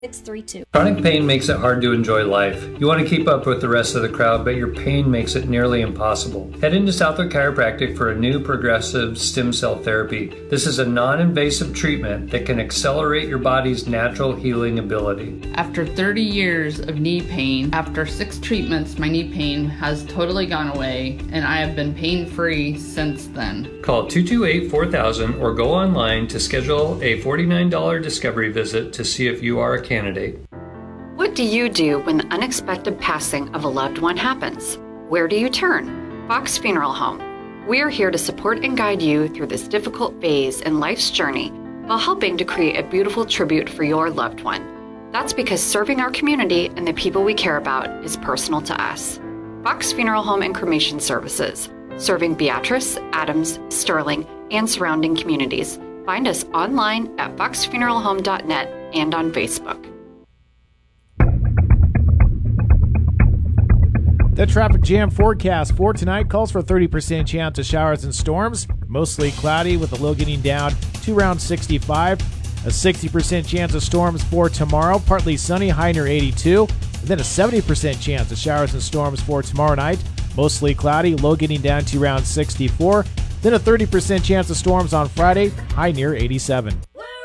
632. Chronic pain makes it hard to enjoy life. You want to keep up with the rest of the crowd, but your pain makes it nearly impossible. Head into Southwood Chiropractic for a new progressive stem cell therapy. This is a non-invasive treatment that can accelerate your body's natural healing ability. After 30 years of knee pain, after 6 treatments, my knee pain has totally gone away, and I have been pain-free since then. Call 228-4000 or go online to schedule a $49 discovery visit to see if you are a candidate. What do you do when the unexpected passing of a loved one happens? Where do you turn? Fox Funeral Home. We are here to support and guide you through this difficult phase in life's journey while helping to create a beautiful tribute for your loved one. That's because serving our community and the people we care about is personal to us. Fox Funeral Home and Cremation Services, serving Beatrice, Adams, Sterling, and surrounding communities. Find us online at foxfuneralhome.net and on Facebook. The traffic jam forecast for tonight calls for a 30% chance of showers and storms. Mostly cloudy with the low getting down to around 65. A 60% chance of storms for tomorrow. Partly sunny, high near 82. And then a 70% chance of showers and storms for tomorrow night. Mostly cloudy, low getting down to around 64. Then a 30% chance of storms on Friday, high near 87.